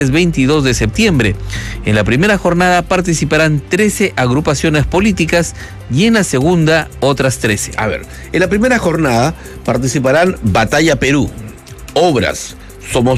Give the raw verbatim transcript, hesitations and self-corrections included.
veintidós de septiembre. En la primera jornada participarán trece agrupaciones políticas y en la segunda otras trece. A ver, en la primera jornada participarán Batalla Perú, Obras, Somos